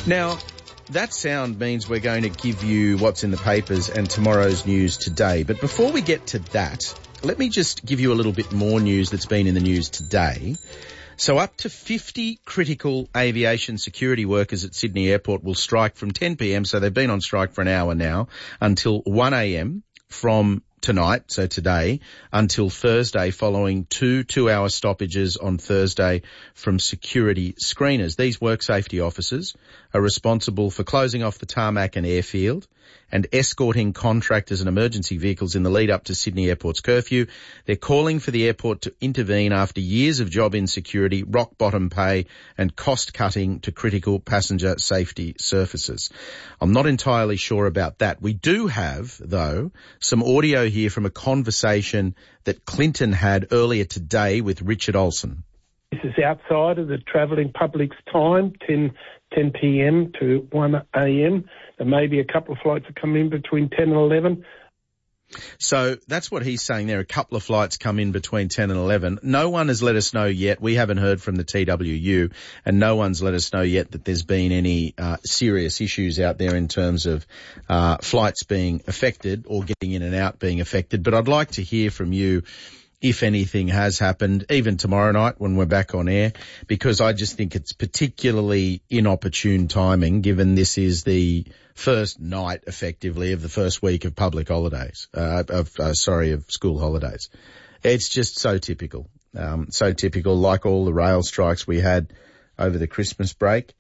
Now, that sound means we're going to give you what's in the papers and tomorrow's news today. But before we get to that, let me just give you a little bit more news that's been in the news today. So up to 50 critical aviation security workers at Sydney Airport will strike from 10 p.m, so they've been on strike for an hour now, until 1 a.m. from tonight, so today, until Thursday, following two-hour stoppages on Thursday from security screeners. These work safety officers are responsible for closing off the tarmac and airfield and escorting contractors and emergency vehicles in the lead up to Sydney Airport's curfew. They're calling for the airport to intervene after years of job insecurity, rock bottom pay and cost cutting to critical passenger safety surfaces. I'm not entirely sure about that. We do have, though, some audio here from a conversation that Clinton had earlier today with Richard Olsen. This is outside of the travelling public's time, 10 p.m. to 1 a.m. There may be a couple of flights that come in between 10 and 11. So that's what he's saying there. A couple of flights come in between 10 and 11. No one has let us know yet. We haven't heard from the TWU, and no one's let us know yet that there's been any serious issues out there in terms of flights being affected or getting in and out being affected. But I'd like to hear from you if anything has happened, even tomorrow night when we're back on air, because I just think it's particularly inopportune timing, given this is the first night, effectively, of the first week of public holidays, of school holidays. It's just so typical, like all the rail strikes we had over the Christmas break.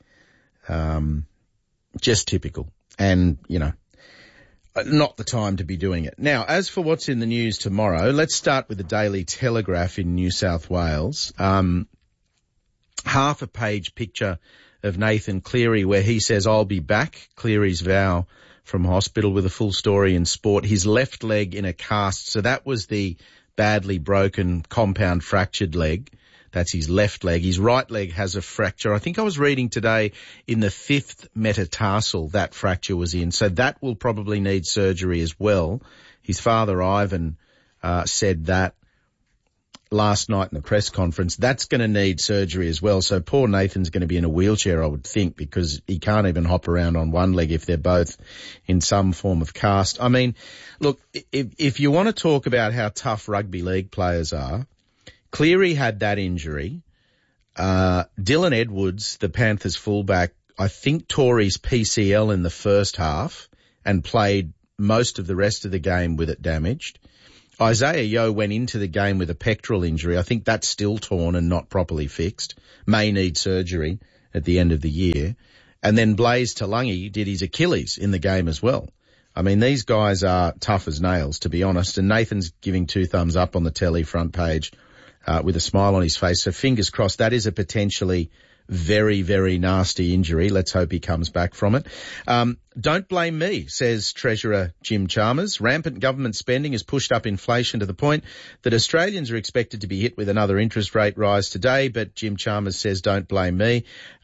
Just typical. And, you know, not the time to be doing it. Now, as for what's in the news tomorrow, let's start with the Daily Telegraph in New South Wales. Half a page picture of Nathan Cleary where he says, "I'll be back." Cleary's vow from hospital, with a full story in Sport. His left leg in a cast. So that was the badly broken compound fractured leg. That's his left leg. His right leg has a fracture. I think I was reading today in the 5th metatarsal that fracture was in. So that will probably need surgery as well. His father, Ivan, said that last night in the press conference. That's going to need surgery as well. So poor Nathan's going to be in a wheelchair, I would think, because he can't even hop around on one leg if they're both in some form of cast. I mean, look, if you want to talk about how tough rugby league players are, Cleary had that injury. Dylan Edwards, the Panthers fullback, I think tore his PCL in the first half and played most of the rest of the game with it damaged. Isaiah Yeo went into the game with a pectoral injury. I think that's still torn and not properly fixed. May need surgery at the end of the year. And then Blaze Talangi did his Achilles in the game as well. I mean, these guys are tough as nails, to be honest. And Nathan's giving 2 thumbs up on the telly front page with a smile on his face. So fingers crossed. That is a potentially very, very nasty injury. Let's hope he comes back from it. Don't blame me, says Treasurer Jim Chalmers. Rampant government spending has pushed up inflation to the point that Australians are expected to be hit with another interest rate rise today. But Jim Chalmers says, don't blame me.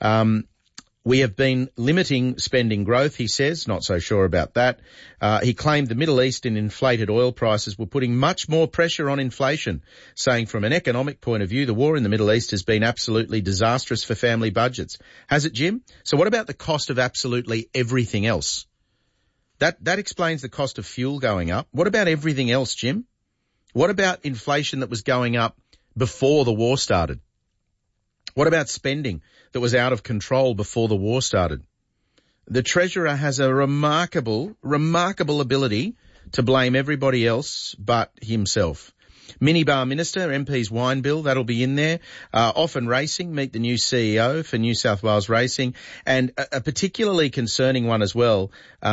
We have been limiting spending growth, he says. Not so sure about that. He claimed the Middle East and inflated oil prices were putting much more pressure on inflation, saying from an economic point of view, the war in the Middle East has been absolutely disastrous for family budgets. Has it, Jim? So what about the cost of absolutely everything else? That explains the cost of fuel going up. What about everything else, Jim? What about inflation that was going up before the war started? What about spending that was out of control before the war started? The Treasurer has a remarkable ability to blame everybody else but himself. Minibar Minister, MP's wine bill, that'll be in there. Often Racing, meet the new CEO for New South Wales Racing. And a particularly concerning one as well.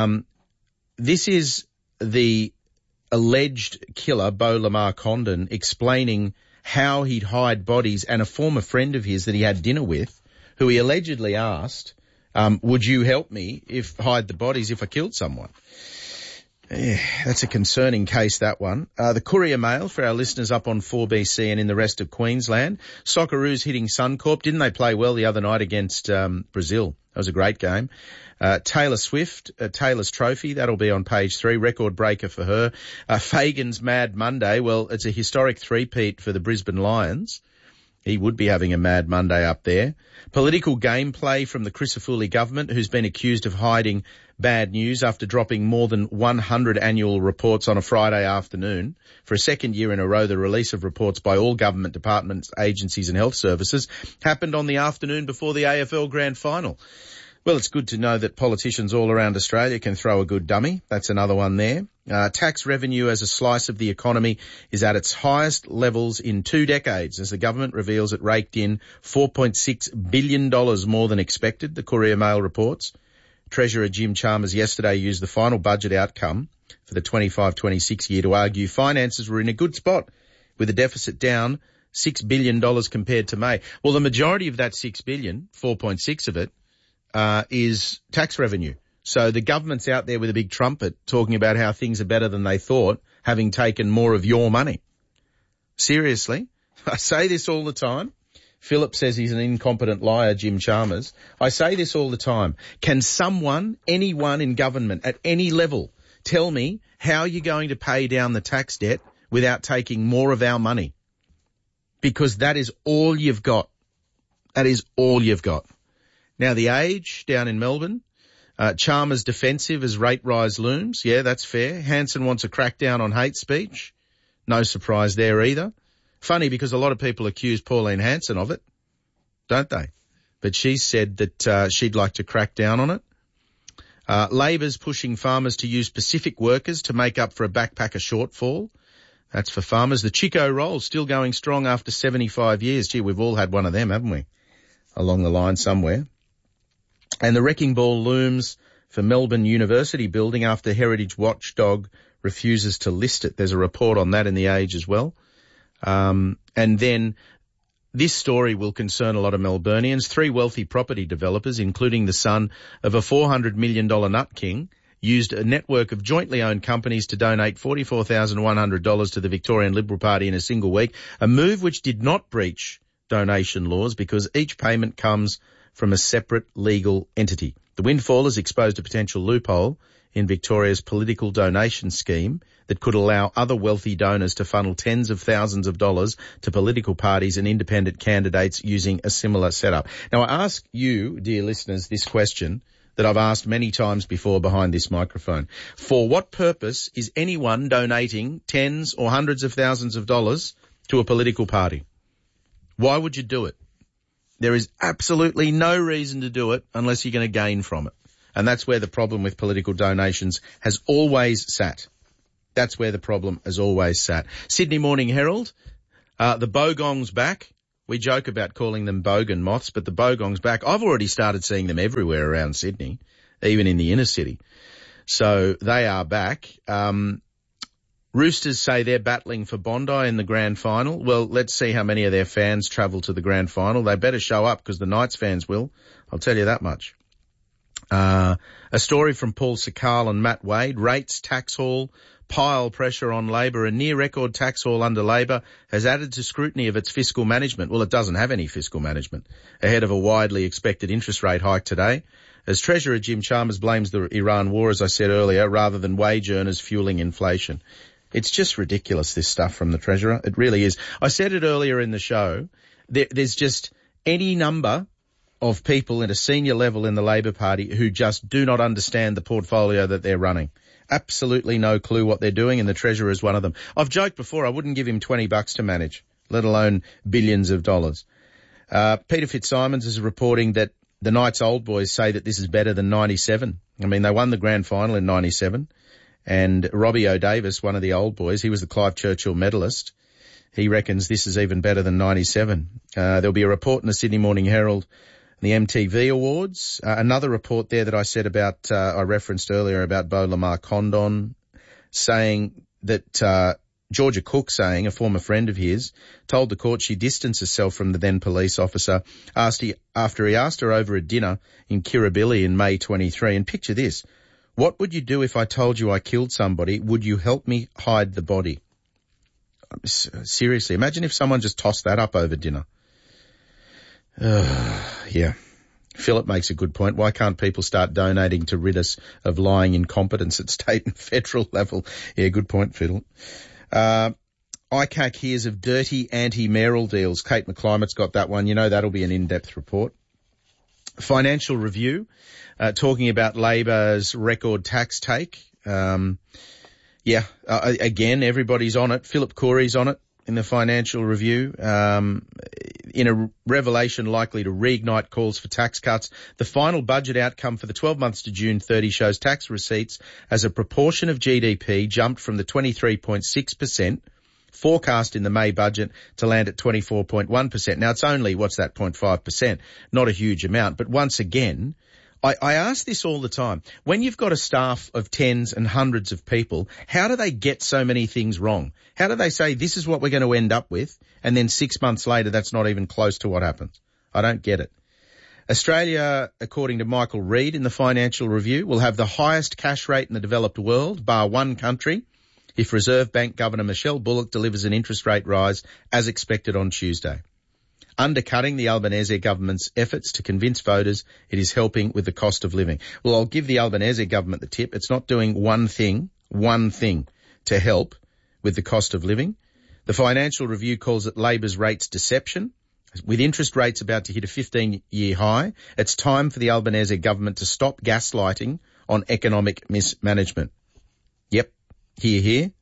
This is the alleged killer, Beau Lamar Condon, explaining how he'd hide bodies, and a former friend of his that he had dinner with, who he allegedly asked, would you help me hide the bodies if I killed someone? Yeah, that's a concerning case, that one. The Courier Mail, for our listeners up on 4BC and in the rest of Queensland. Socceroos hitting Suncorp. Didn't they play well the other night against Brazil? That was a great game. Taylor Swift, Taylor's Trophy, that'll be on page 3, record breaker for her. Fagan's Mad Monday, well, it's a historic three-peat for the Brisbane Lions. He would be having a mad Monday up there. Political gameplay from the Crisafulli government, who's been accused of hiding bad news after dropping more than 100 annual reports on a Friday afternoon. For a second year in a row, the release of reports by all government departments, agencies and health services happened on the afternoon before the AFL Grand Final. Well, it's good to know that politicians all around Australia can throw a good dummy. That's another one there. Tax revenue as a slice of the economy is at its highest levels in 2 decades as the government reveals it raked in $4.6 billion more than expected, the Courier Mail reports. Treasurer Jim Chalmers yesterday used the final budget outcome for the 25-26 year to argue finances were in a good spot with the deficit down $6 billion compared to May. Well, the majority of that $6 billion, 4.6 of it, is tax revenue. So the government's out there with a big trumpet talking about how things are better than they thought, having taken more of your money. Seriously, I say this all the time. Philip says he's an incompetent liar, Jim Chalmers. I say this all the time. Can someone, anyone in government at any level, tell me how you're going to pay down the tax debt without taking more of our money? Because that is all you've got. That is all you've got. Now, The Age down in Melbourne, Chalmers defensive as rate rise looms. Yeah, that's fair. Hanson wants a crackdown on hate speech. No surprise there either. Funny because a lot of people accuse Pauline Hanson of it, don't they? But she said that she'd like to crack down on it. Labor's pushing farmers to use Pacific workers to make up for a backpacker shortfall. That's for farmers. The Chico roll still going strong after 75 years. Gee, we've all had one of them, haven't we? Along the line somewhere. And the wrecking ball looms for Melbourne University building after Heritage Watchdog refuses to list it. There's a report on that in The Age as well. And then this story will concern a lot of Melburnians. 3 wealthy property developers, including the son of a $400 million nut king, used a network of jointly owned companies to donate $44,100 to the Victorian Liberal Party in a single week, a move which did not breach donation laws because each payment comes from a separate legal entity. The windfall has exposed a potential loophole in Victoria's political donation scheme that could allow other wealthy donors to funnel tens of thousands of dollars to political parties and independent candidates using a similar setup. Now, I ask you, dear listeners, this question that I've asked many times before behind this microphone. For what purpose is anyone donating tens or hundreds of thousands of dollars to a political party? Why would you do it? There is absolutely no reason to do it unless you're going to gain from it. And that's where the problem with political donations has always sat. That's where the problem has always sat. Sydney Morning Herald, the bogong's back. We joke about calling them bogan moths, but the bogong's back. I've already started seeing them everywhere around Sydney, even in the inner city. So they are back. Roosters say they're battling for Bondi in the grand final. Well, let's see how many of their fans travel to the grand final. They better show up because the Knights fans will. I'll tell you that much. A story from Paul Sakal and Matt Wade. Rates, tax haul, pile pressure on Labor. A near record tax haul under Labor has added to scrutiny of its fiscal management. Well, it doesn't have any fiscal management ahead of a widely expected interest rate hike today. As Treasurer Jim Chalmers blames the Iran war, as I said earlier, rather than wage earners fueling inflation. It's just ridiculous, this stuff from the Treasurer. It really is. I said it earlier in the show. There's just any number of people at a senior level in the Labor Party who just do not understand the portfolio that they're running. Absolutely no clue what they're doing, and the Treasurer is one of them. I've joked before I wouldn't give him $20 to manage, let alone billions of dollars. Peter Fitzsimons is reporting that the Knights old boys say that this is better than 97. I mean, they won the grand final in 97. And Robbie O'Davis, one of the old boys, he was the Clive Churchill medalist. He reckons this is even better than 97. There'll be a report in the Sydney Morning Herald, the MTV Awards. Another report there that I said about, I referenced earlier about Beau Lamar Condon saying that, Georgia Cook saying, a former friend of his, told the court she distanced herself from the then police officer after he asked her over a dinner in Kirribilli in May 23. And picture this. What would you do if I told you I killed somebody? Would you help me hide the body? Seriously, imagine if someone just tossed that up over dinner. Yeah. Philip makes a good point. Why can't people start donating to rid us of lying incompetence at state and federal level? Yeah, good point, Philip. ICAC hears of dirty anti-mayoral deals. Kate McClimate's got that one. You know that'll be an in-depth report. Financial Review, talking about Labor's record tax take. Again, everybody's on it. Philip Corey's on it in the Financial Review. In a revelation likely to reignite calls for tax cuts, the final budget outcome for the 12 months to June 30 shows tax receipts as a proportion of GDP jumped from the 23.6% forecast in the May budget to land at 24.1%. Now, it's only, 0.5%? Not a huge amount. But once again, I ask this all the time. When you've got a staff of tens and hundreds of people, how do they get so many things wrong? How do they say this is what we're going to end up with, and then 6 months later that's not even close to what happens? I don't get it. Australia, according to Michael Reid in the Financial Review, will have the highest cash rate in the developed world, bar one country, if Reserve Bank Governor Michelle Bullock delivers an interest rate rise as expected on Tuesday, undercutting the Albanese government's efforts to convince voters it is helping with the cost of living. Well, I'll give the Albanese government the tip. It's not doing one thing to help with the cost of living. The Financial Review calls it Labor's rates deception. With interest rates about to hit a 15-year high, it's time for the Albanese government to stop gaslighting on economic mismanagement. Yep. Here.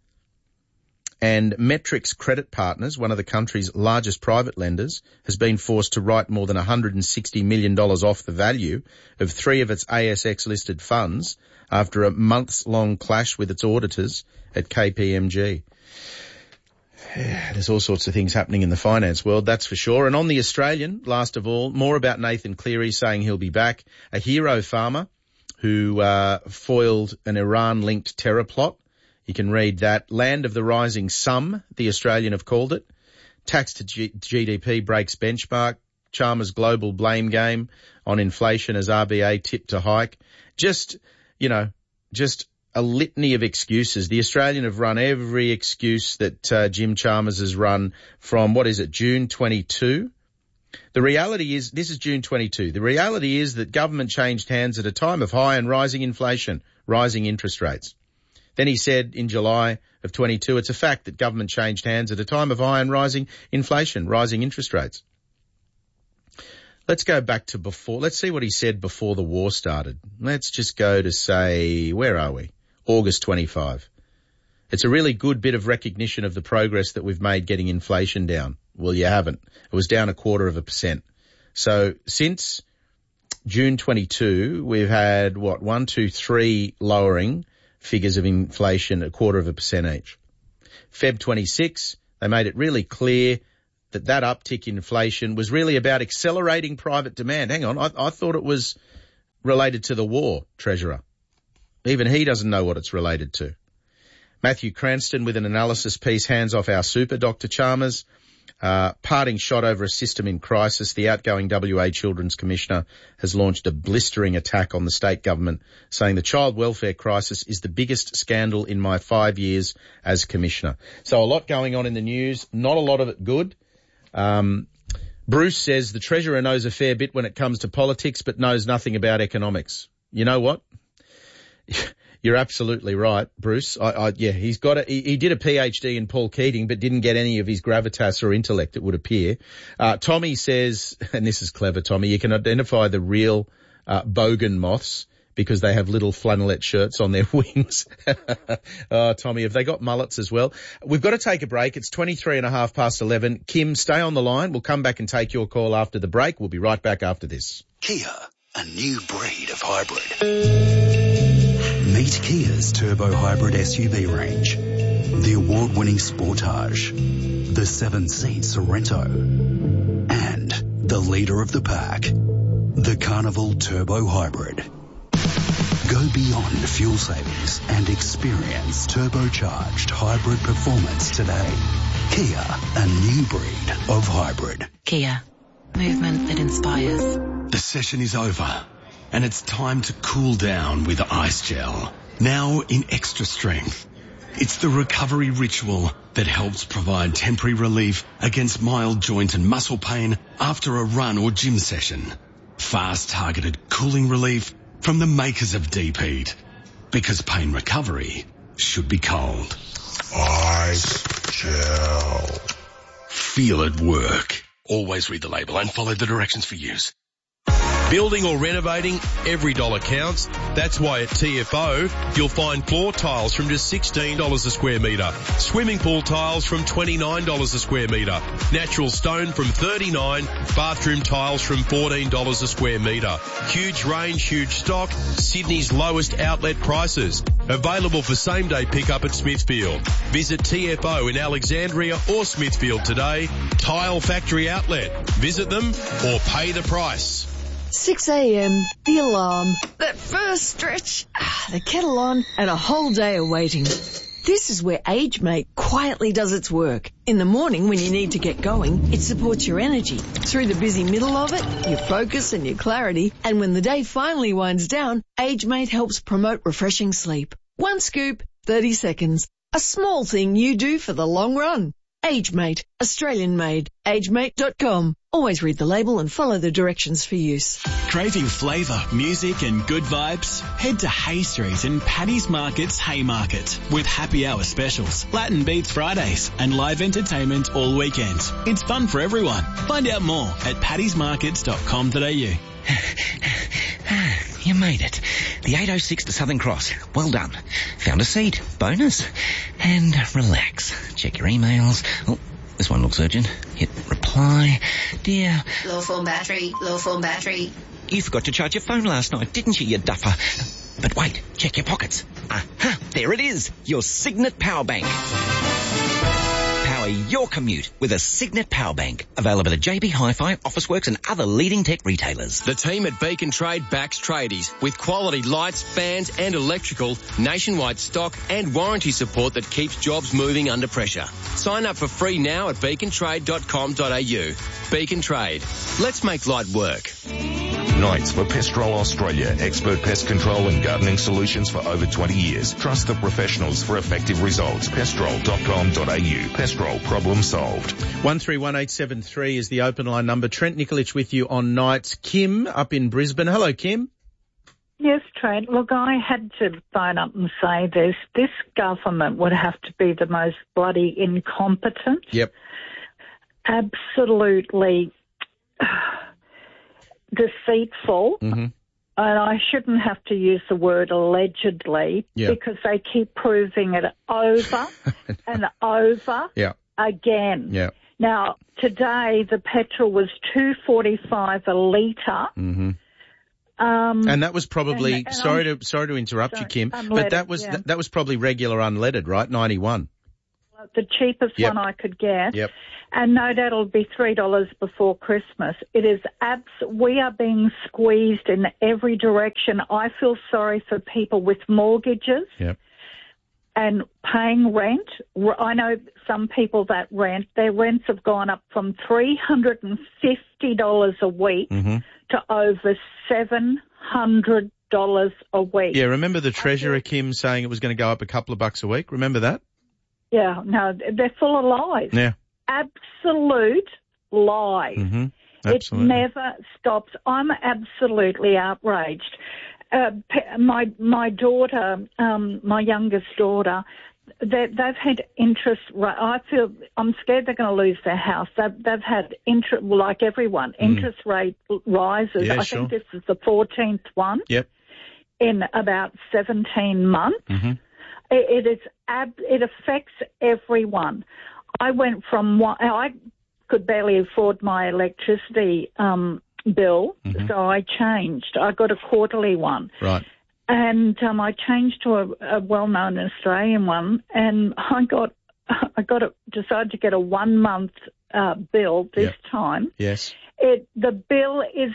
And Metrics Credit Partners, one of the country's largest private lenders, has been forced to write more than $160 million off the value of 3 of its ASX-listed funds after a months-long clash with its auditors at KPMG. There's all sorts of things happening in the finance world, that's for sure. And on the Australian, last of all, more about Nathan Cleary saying he'll be back. A hero farmer who foiled an Iran-linked terror plot. You can read that. Land of the rising sun, the Australian have called it. Tax to GDP breaks benchmark. Chalmers global blame game on inflation as RBA tipped to hike. Just a litany of excuses. The Australian have run every excuse that Jim Chalmers has run from, June 22? The reality is, this is June 22. The reality is that government changed hands at a time of high and rising inflation, rising interest rates. Then he said in July of 22, it's a fact that government changed hands at a time of high and rising inflation, rising interest rates. Let's go back to before. Let's see what he said before the war started. Let's just go to say, where are we? August 25. It's a really good bit of recognition of the progress that we've made getting inflation down. Well, you haven't. It was down 0.25%. So since June 22, we've had 1, 2, 3 lowering figures of inflation 0.25% each. Feb 26, they made it really clear that uptick in inflation was really about accelerating private demand. Hang on, I thought it was related to the war, Treasurer. Even he doesn't know what it's related to. Matthew Cranston with an analysis piece, hands off our super, Dr. Chalmers. Parting shot over a system in crisis. The outgoing WA Children's Commissioner has launched a blistering attack on the state government, saying the child welfare crisis is the biggest scandal in my 5 years as Commissioner. So a lot going on in the news, not a lot of it good. Bruce says the Treasurer knows a fair bit when it comes to politics, but knows nothing about economics. You know what? You're absolutely right, Bruce. He did a PhD in Paul Keating, but didn't get any of his gravitas or intellect, it would appear. Tommy says, and this is clever, Tommy, you can identify the real bogan moths because they have little flannelette shirts on their wings. Oh, Tommy, have they got mullets as well? We've got to take a break. It's 11:23. Kim, stay on the line. We'll come back and take your call after the break. We'll be right back after this. Kia, a new breed of hybrid. Meet Kia's turbo hybrid SUV range. The award-winning Sportage, the 7-seat Sorento, and the leader of the pack, the Carnival Turbo Hybrid. Go beyond fuel savings and experience turbocharged hybrid performance today. Kia, a new breed of hybrid. Kia, movement that inspires. The session is over, and it's time to cool down with Ice Gel. Now in extra strength. It's the recovery ritual that helps provide temporary relief against mild joint and muscle pain after a run or gym session. Fast targeted cooling relief from the makers of Deep Heat. Because pain recovery should be cold. Ice Gel. Feel it work. Always read the label and follow the directions for use. Building or renovating, every dollar counts. That's why at TFO, you'll find floor tiles from just $16 a square metre, swimming pool tiles from $29 a square metre, natural stone from $39, bathroom tiles from $14 a square metre. Huge range, huge stock, Sydney's lowest outlet prices. Available for same-day pickup at Smithfield. Visit TFO in Alexandria or Smithfield today. Tile Factory Outlet. Visit them or pay the price. 6 a.m, the alarm, that first stretch, the kettle on, and a whole day of waiting. This is where AgeMate quietly does its work. In the morning when you need to get going, it supports your energy. Through the busy middle of it, your focus and your clarity. And when the day finally winds down, AgeMate helps promote refreshing sleep. One scoop, 30 seconds. A small thing you do for the long run. AgeMate, Australian made. AgeMate.com. Always read the label and follow the directions for use. Craving flavour, music and good vibes? Head to Hay Street and Paddy's Market's Haymarket with happy hour specials, Latin Beats Fridays and live entertainment all weekend. It's fun for everyone. Find out more at paddysmarkets.com.au. You made it. The 806 to Southern Cross. Well done. Found a seat. Bonus. And relax. Check your emails. Oh, this one looks urgent. Hit reply. Dear. Low phone battery. Low phone battery. You forgot to charge your phone last night, didn't you, you duffer? But wait, check your pockets. Aha, there it is. Your Signet Power Bank. Power your commute with a Signet Power Bank. Available at JB Hi-Fi, Officeworks and other leading tech retailers. The team at Beacon Trade backs tradies with quality lights, fans and electrical, nationwide stock and warranty support that keeps jobs moving under pressure. Sign up for free now at beacontrade.com.au. Beacon Trade. Let's make light work. Knights for Pestrol Australia. Expert pest control and gardening solutions for over 20 years. Trust the professionals for effective results. Pestrol.com.au. Pestrol, problem solved. 131873 is the open line number. Trent Nikolic with you on Knights. Kim up in Brisbane. Hello, Kim. Yes, Trent. Look, I had to phone up and say this government would have to be the most bloody incompetent. Yep. Absolutely deceitful. Mm-hmm. And I shouldn't have to use the word allegedly because they keep proving it over and over again. Yeah. Now, today the petrol was $2.45 a litre. Mm-hmm. And that was probably sorry to interrupt you, Kim, but that was probably regular unleaded, right? 91. The cheapest one I could get. Yep. And no doubt it'll be $3 before Christmas. It is we are being squeezed in every direction. I feel sorry for people with mortgages and paying rent. I know some people that rent, their rents have gone up from $350 a week to over $700 a week. Yeah, remember the Treasurer, Kim, saying it was going to go up a couple of bucks a week? Remember that? Yeah, no, they're full of lies. Yeah. Absolute lies. Mm-hmm. Absolutely. It never stops. I'm absolutely outraged. My daughter, my youngest daughter, they've had interest. I'm scared they're going to lose their house. They've had interest, like everyone, interest rate rises. Yeah, I think this is the 14th one. Yep. In about 17 months. Mm-hmm. It affects everyone. I went from I could barely afford my electricity bill, so I changed. I got a quarterly one. Right. And I changed to a well-known Australian one, and I decided to get a 1 month bill this time. Yes. The bill is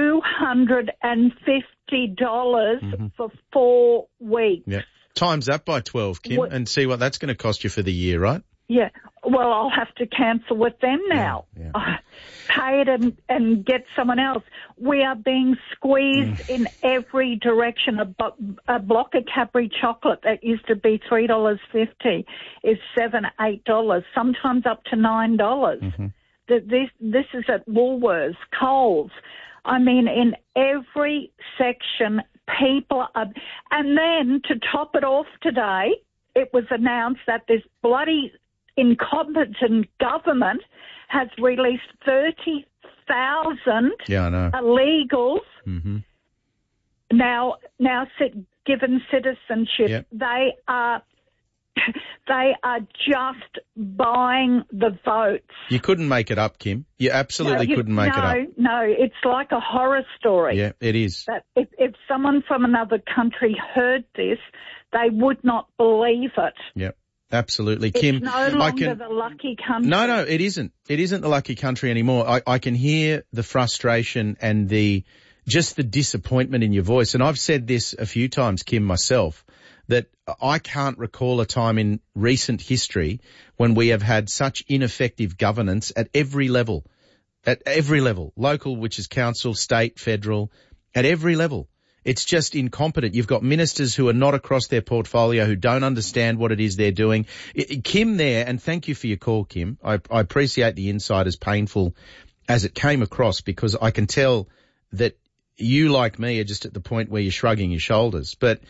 $250 for 4 weeks. Yeah. Times that by 12, Kim, and see what that's going to cost you for the year, right? Yeah. Well, I'll have to cancel with them now. Yeah. Pay it and get someone else. We are being squeezed in every direction. A block of Cadbury chocolate that used to be $3.50 is $7, $8, sometimes up to $9. This is at Woolworths, Coles. I mean, in every section, people are... And then, to top it off today, it was announced that this bloody incompetent government has released 30,000 illegals now given citizenship. Yep. They are just buying the votes. You couldn't make it up, Kim. You absolutely couldn't make it up. No, it's like a horror story. Yeah, it is. That if someone from another country heard this, they would not believe it. Yep. Absolutely, Kim. It's no longer the lucky country. No, it isn't. It isn't the lucky country anymore. I can hear the frustration and just the disappointment in your voice. And I've said this a few times, Kim, myself, that I can't recall a time in recent history when we have had such ineffective governance at every level. At every level. Local, which is council, state, federal, at every level. It's just incompetent. You've got ministers who are not across their portfolio, who don't understand what it is they're doing. Kim there, and thank you for your call, Kim. I appreciate the insight, as painful as it came across, because I can tell that you, like me, are just at the point where you're shrugging your shoulders. But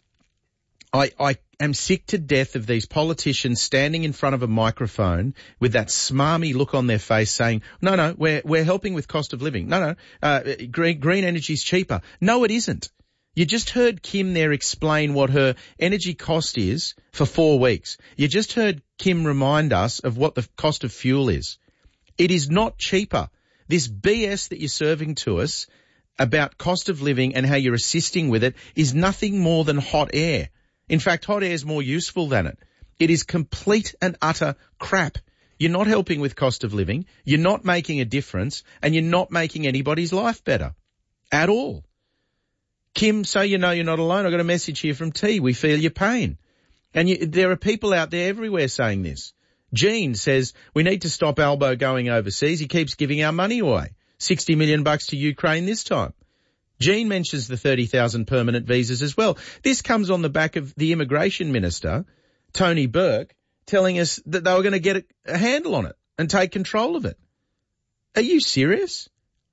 I am sick to death of these politicians standing in front of a microphone with that smarmy look on their face saying, no, we're helping with cost of living. No, green energy's cheaper. No, it isn't. You just heard Kim there explain what her energy cost is for 4 weeks. You just heard Kim remind us of what the cost of fuel is. It is not cheaper. This BS that you're serving to us about cost of living and how you're assisting with it is nothing more than hot air. In fact, hot air is more useful than it. It is complete and utter crap. You're not helping with cost of living. You're not making a difference, and you're not making anybody's life better at all. Kim, so you know you're not alone. I got a message here from T. We feel your pain. And there are people out there everywhere saying this. Jean says we need to stop Albo going overseas. He keeps giving our money away. $60 million to Ukraine this time. Jean mentions the 30,000 permanent visas as well. This comes on the back of the immigration minister, Tony Burke, telling us that they were going to get a handle on it and take control of it. Are you serious?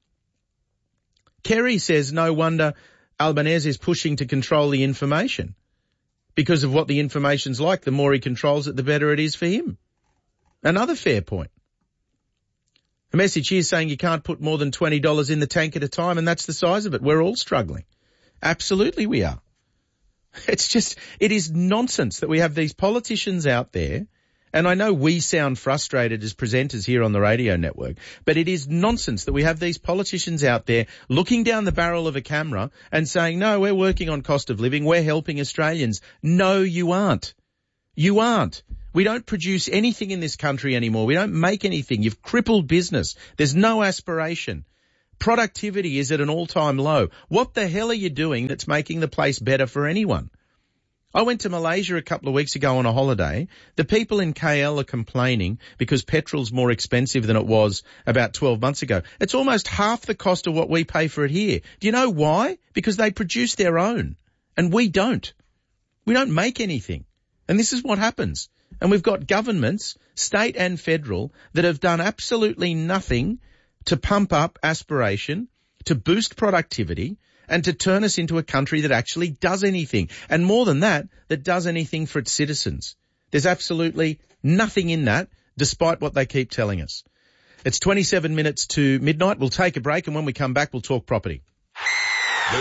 Kerry says no wonder Albanese is pushing to control the information, because of what the information's like. The more he controls it, the better it is for him. Another fair point. A message here saying you can't put more than $20 in the tank at a time, and that's the size of it. We're all struggling. Absolutely we are. It is nonsense that we have these politicians out there, and I know we sound frustrated as presenters here on the radio network, but it is nonsense that we have these politicians out there looking down the barrel of a camera and saying, no, we're working on cost of living, we're helping Australians. No, you aren't. You aren't. We don't produce anything in this country anymore. We don't make anything. You've crippled business. There's no aspiration. Productivity is at an all-time low. What the hell are you doing that's making the place better for anyone? I went to Malaysia a couple of weeks ago on a holiday. The people in KL are complaining because petrol's more expensive than it was about 12 months ago. It's almost half the cost of what we pay for it here. Do you know why? Because they produce their own, and we don't. We don't make anything. And this is what happens. And we've got governments, state and federal, that have done absolutely nothing to pump up aspiration, to boost productivity, and to turn us into a country that actually does anything. And more than that, that does anything for its citizens. There's absolutely nothing in that, despite what they keep telling us. It's 27 minutes to midnight. We'll take a break, and when we come back, we'll talk property. The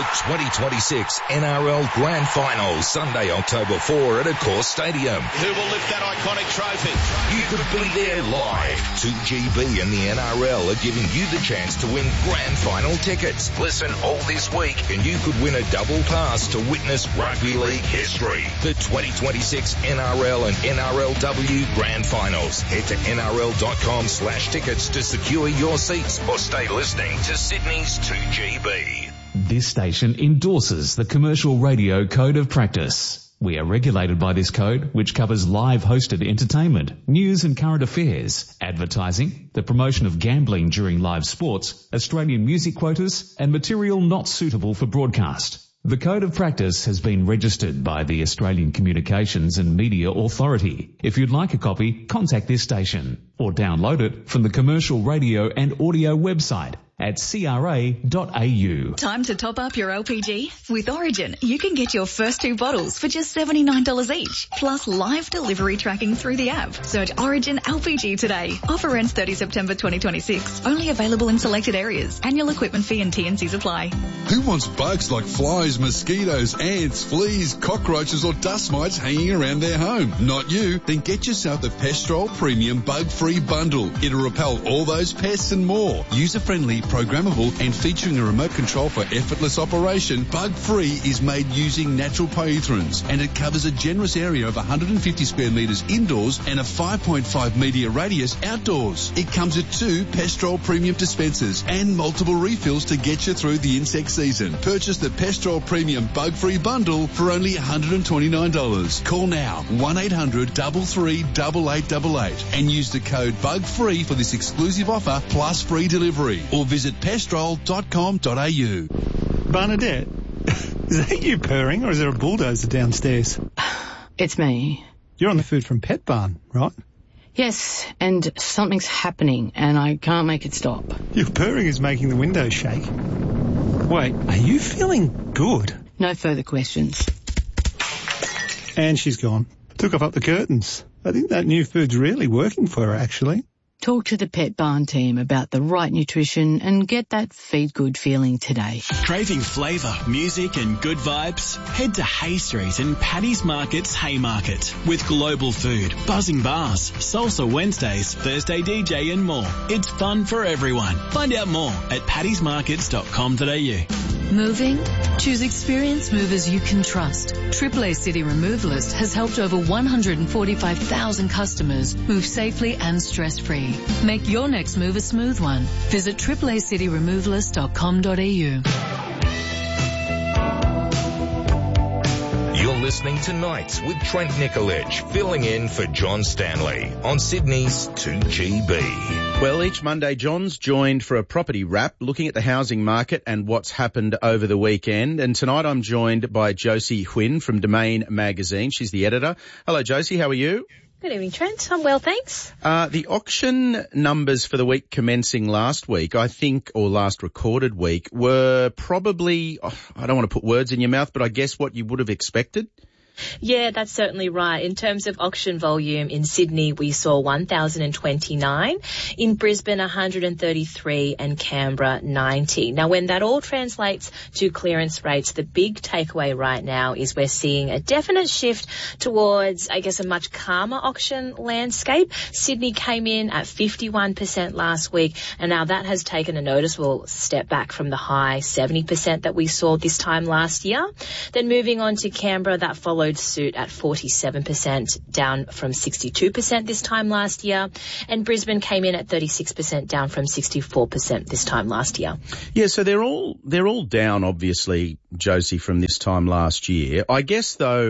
2026 NRL Grand Final, Sunday, October 4 at Accor Stadium. Who will lift that iconic trophy? You could be there live. 2GB and the NRL are giving you the chance to win Grand Final tickets. Listen all this week and you could win a double pass to witness rugby league history. The 2026 NRL and NRLW Grand Finals. Head to nrl.com/tickets to secure your seats or stay listening to Sydney's 2GB. This station endorses the Commercial Radio Code of Practice. We are regulated by this code, which covers live hosted entertainment, news and current affairs, advertising, the promotion of gambling during live sports, Australian music quotas, and material not suitable for broadcast. The Code of Practice has been registered by the Australian Communications and Media Authority. If you'd like a copy, contact this station or download it from the Commercial Radio and Audio website at cra.au. Time to top up your LPG? With Origin, you can get your first 2 bottles for just $79 each, plus live delivery tracking through the app. Search Origin LPG today. Offer ends 30 September 2026. Only available in selected areas. Annual equipment fee and T&Cs apply. Who wants bugs like flies, mosquitoes, ants, fleas, cockroaches or dust mites hanging around their home? Not you. Then get yourself the Pestrol Premium Bug-Free Bundle. It'll repel all those pests and more. User-friendly, programmable and featuring a remote control for effortless operation, Bug-Free is made using natural pyrethrins and it covers a generous area of 150 square metres indoors and a 5.5 metre radius outdoors. It comes with 2 Pestrol Premium dispensers and multiple refills to get you through the insect season. Purchase the Pestrol Premium Bug-Free Bundle for only $129. Call now 1-800-338888 and use the code BUGFREE for this exclusive offer plus free delivery or visit pestrol.com.au. Bernadette, is that you purring or is there a bulldozer downstairs? It's me. You're on the Food from Pet Barn, right? Yes, and something's happening and I can't make it stop. Your purring is making the windows shake. Wait, are you feeling good? No further questions. And she's gone. Took off the curtains. I think that new food's really working for her, actually. Talk to the Pet Barn team about the right nutrition and get that feed good feeling today. Craving flavour, music and good vibes? Head to Hay Street and Paddy's Market's Haymarket. With global food, buzzing bars, salsa Wednesdays, Thursday DJ and more. It's fun for everyone. Find out more at paddysmarkets.com.au. Moving? Choose experienced movers you can trust. AAA City Removalist has helped over 145,000 customers move safely and stress-free. Make your next move a smooth one. Visit AAACityRemovalist.com.au. You're listening to Nights with Trent Nicoledge, filling in for John Stanley on Sydney's 2GB. Well, each Monday, John's joined for a property wrap, looking at the housing market and what's happened over the weekend. And tonight I'm joined by Josie Huynh from Domain Magazine. She's the editor. Hello, Josie. How are you? Good evening, Trent. I'm well, thanks. The auction numbers for the week commencing last week, I think, or last recorded week, were probably, I don't want to put words in your mouth, but I guess what you would have expected. Yeah, that's certainly right. In terms of auction volume, in Sydney we saw 1,029, in Brisbane 133 and Canberra 90. Now when that all translates to clearance rates, the big takeaway right now is we're seeing a definite shift towards, I guess, a much calmer auction landscape. Sydney came in at 51% last week, and now that has taken a noticeable step back from the high 70% that we saw this time last year. Then moving on to Canberra, that followed suit at 47%, down from 62% this time last year, and Brisbane came in at 36%, down from 64% this time last year. Yeah, so they're all down, obviously, Josie, from this time last year. I guess though,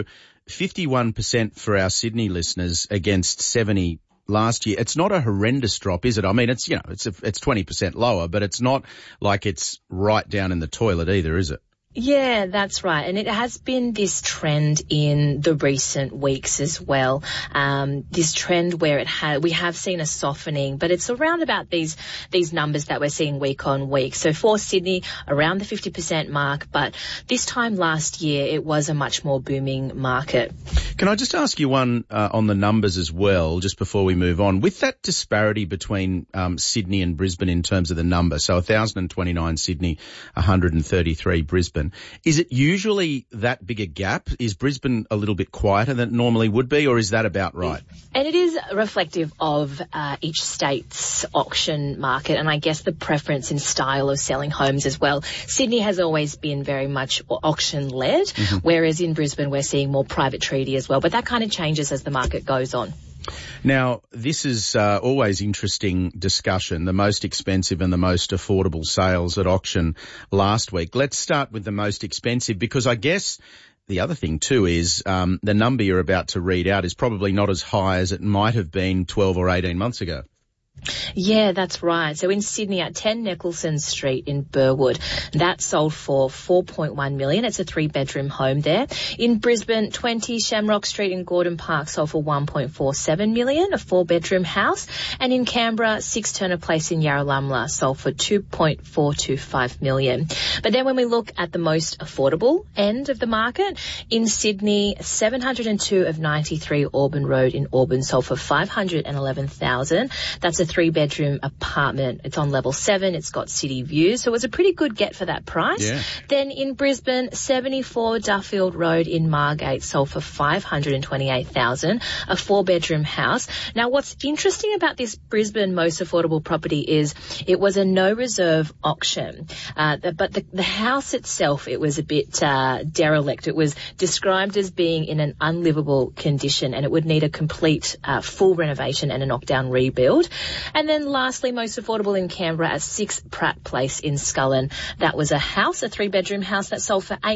51% for our Sydney listeners against 70 last year. It's not a horrendous drop, is it? I mean, it's 20% lower, but it's not like it's right down in the toilet either, is it? Yeah, that's right. And it has been this trend in the recent weeks as well. This trend where we have seen a softening, but it's around about these numbers that we're seeing week on week. So for Sydney, around the 50% mark, but this time last year, it was a much more booming market. Can I just ask you one on the numbers as well, just before we move on? With that disparity between Sydney and Brisbane in terms of the number, so 1,029 Sydney, 133 Brisbane, is it usually that big a gap? Is Brisbane a little bit quieter than it normally would be, or is that about right? And it is reflective of each state's auction market, and I guess the preference in style of selling homes as well. Sydney has always been very much auction-led, whereas in Brisbane we're seeing more private treaty as well, but that kind of changes as the market goes on. Now, this is always interesting discussion, the most expensive and the most affordable sales at auction last week. Let's start with the most expensive, because I guess the other thing too is the number you're about to read out is probably not as high as it might have been 12 or 18 months ago. Yeah, that's right. So in Sydney at 10 Nicholson Street in Burwood, that sold for $4.1 million. It's a 3-bedroom home there. In Brisbane, 20 Shamrock Street in Gordon Park sold for $1.47 million, a 4-bedroom house. And in Canberra, 6 Turner Place in Yarralumla sold for $2.425 million. But then when we look at the most affordable end of the market, in Sydney, 702 of 93 Auburn Road in Auburn sold for $511,000. That's a 3-bedroom apartment. It's on level 7. It's got city views. So it was a pretty good get for that price. Yeah. Then in Brisbane, 74 Duffield Road in Margate sold for $528,000, a 4-bedroom house. Now, what's interesting about this Brisbane most affordable property is it was a no reserve auction. But the house itself, it was a bit derelict. It was described as being in an unlivable condition, and it would need a complete full renovation and a knockdown rebuild. And then lastly, most affordable in Canberra at 6 Pratt Place in Scullin. That was a house, a 3-bedroom house that sold for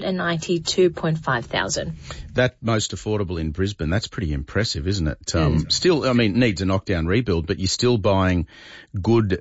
$892,500. That most affordable in Brisbane, that's pretty impressive, isn't it? Still, I mean, needs a knockdown rebuild, but you're still buying good,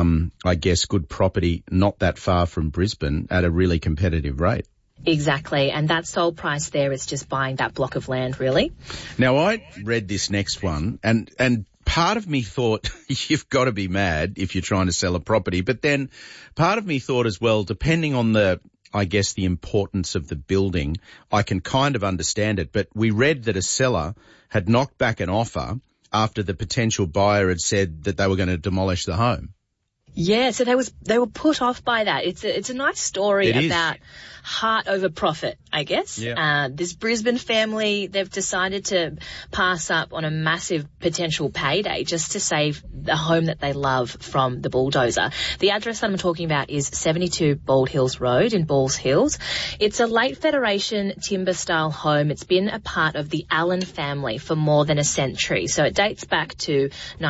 good property not that far from Brisbane at a really competitive rate. Exactly, and that sold price there is just buying that block of land, really. Now, I read this next one, and part of me thought, you've got to be mad if you're trying to sell a property. But then part of me thought as well, depending on the importance of the building, I can kind of understand it. But we read that a seller had knocked back an offer after the potential buyer had said that they were going to demolish the home. Yeah, so they were put off by that. It's a nice story about heart over profit, I guess. Yeah. This Brisbane family, they've decided to pass up on a massive potential payday just to save the home that they love from the bulldozer. The address that I'm talking about is 72 Bald Hills Road in Balls Hills. It's a late Federation timber-style home. It's been a part of the Allen family for more than a century, so it dates back to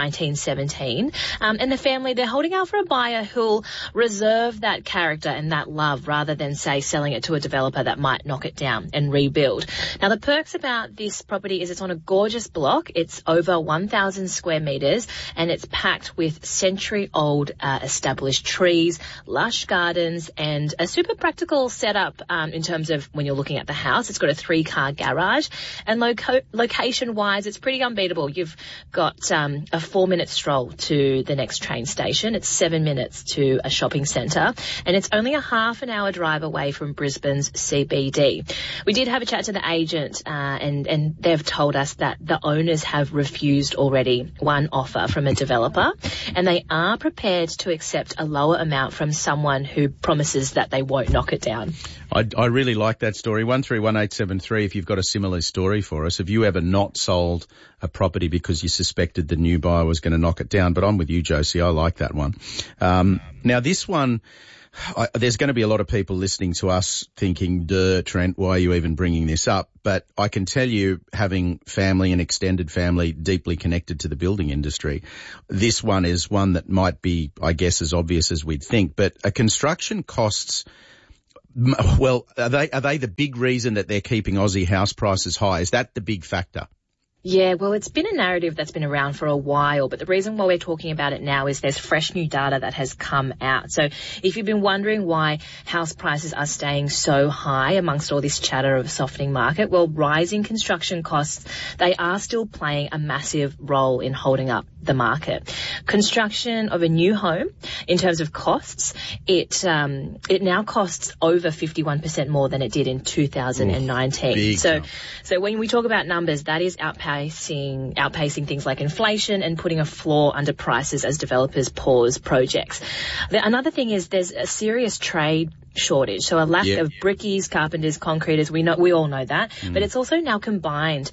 1917. And the family, they're holding out for a buyer who'll reserve that character and that love rather than, say, selling it to a developer that might knock it down and rebuild. Now, the perks about this property is it's on a gorgeous block. It's over 1,000 square metres and it's packed with century-old established trees, lush gardens and a super practical setup in terms of when you're looking at the house. It's got a 3-car garage and location-wise, it's pretty unbeatable. You've got a 4-minute stroll to the next train station. It's 7 minutes to a shopping centre and it's only a half an hour drive away from Brisbane's CBD. We did have a chat to the agent and they've told us that the owners have refused already one offer from a developer and they are prepared to accept a lower amount from someone who promises that they won't knock it down. I really like that story. 131873, if you've got a similar story for us. Have you ever not sold a property because you suspected the new buyer was going to knock it down? But I'm with you, Josie. I like that one. Now, this one, there's going to be a lot of people listening to us thinking, duh, Trent, why are you even bringing this up? But I can tell you, having family and extended family deeply connected to the building industry, this one is one that might be, I guess, as obvious as we'd think. But construction costs, well, are they the big reason that they're keeping Aussie house prices high? Is that the big factor? Yeah, well, it's been a narrative that's been around for a while, but the reason why we're talking about it now is there's fresh new data that has come out. So if you've been wondering why house prices are staying so high amongst all this chatter of a softening market, well, rising construction costs, they are still playing a massive role in holding up the market. Construction of a new home, in terms of costs, it now costs over 51% more than it did in 2019. So when we talk about numbers, that is outpacing things like inflation and putting a floor under prices as developers pause projects. Another thing is there's a serious trade shortage, so a lack of brickies, carpenters, concreters. We all know that, but it's also now combined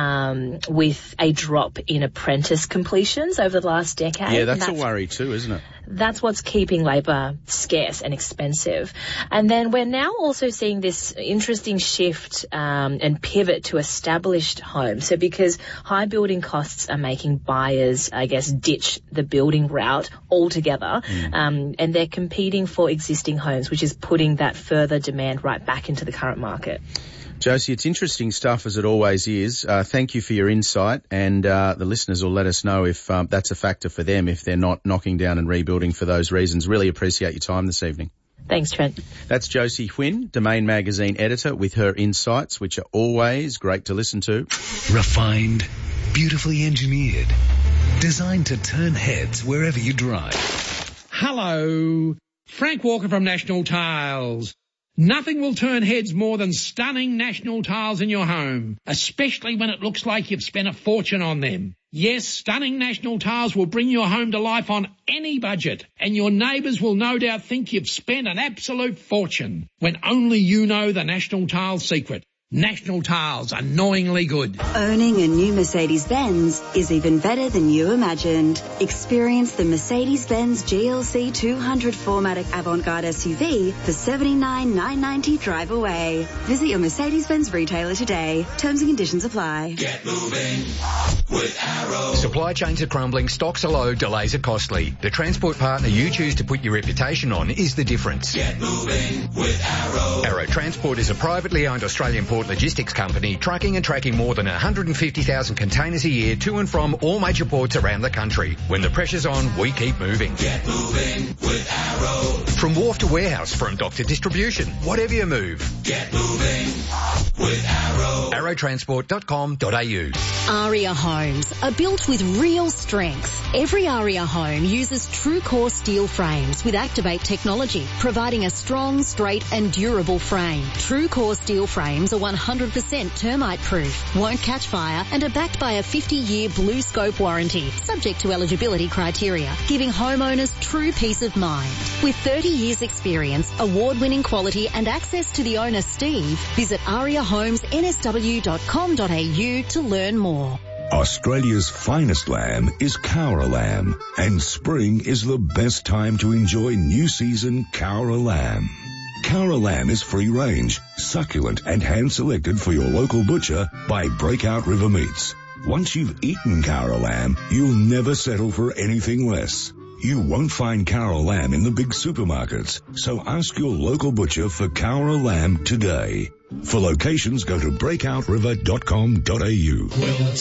with a drop in apprentice completions over the last decade. Yeah, that's a worry too, isn't it? That's what's keeping labour scarce and expensive. And then we're now also seeing this interesting shift and pivot to established homes. So because high building costs are making buyers, I guess, ditch the building route altogether, and they're competing for existing homes, which is putting that further demand right back into the current market. Josie, it's interesting stuff as it always is. Thank you for your insight, and the listeners will let us know if that's a factor for them, if they're not knocking down and rebuilding for those reasons. Really appreciate your time this evening. Thanks, Trent. That's Josie Huynh, Domain Magazine editor, with her insights, which are always great to listen to. Refined, beautifully engineered, designed to turn heads wherever you drive. Hello, Frank Walker from National Tiles. Nothing will turn heads more than stunning National Tiles in your home, especially when it looks like you've spent a fortune on them. Yes, stunning National Tiles will bring your home to life on any budget, and your neighbours will no doubt think you've spent an absolute fortune, when only you know the National Tiles secret. National Tiles, annoyingly good. Owning a new Mercedes-Benz is even better than you imagined. Experience the Mercedes-Benz GLC 200 4MATIC Avantgarde SUV for $79,990 drive away. Visit your Mercedes-Benz retailer today. Terms and conditions apply. Get moving with Arrow. Supply chains are crumbling, stocks are low, delays are costly. The transport partner you choose to put your reputation on is the difference. Get moving with Arrow. Arrow Transport is a privately owned Australian port logistics company tracking and tracking more than 150,000 containers a year to and from all major ports around the country. When the pressure's on, we keep moving. Get moving with Arrow. From wharf to warehouse, from dock to distribution, whatever you move. Get moving with Arrow. Arrowtransport.com.au. Aria Homes are built with real strength. Every Aria home uses true core steel frames with Activate technology, providing a strong, straight and durable frame. True core steel frames are 100% termite proof, won't catch fire, and are backed by a 50-year Blue Scope warranty, subject to eligibility criteria, giving homeowners true peace of mind. With 30 years experience, award-winning quality and access to the owner Steve, visit ariahomesnsw.com.au to learn more. Australia's finest lamb is Cowra lamb, and spring is the best time to enjoy new season Cowra lamb. Cowra lamb is free range, succulent and hand selected for your local butcher by Breakout River Meats. Once you've eaten Cowra lamb, you'll never settle for anything less. You won't find Cowra lamb in the big supermarkets, so ask your local butcher for Cowra lamb today. For locations, go to breakoutriver.com.au.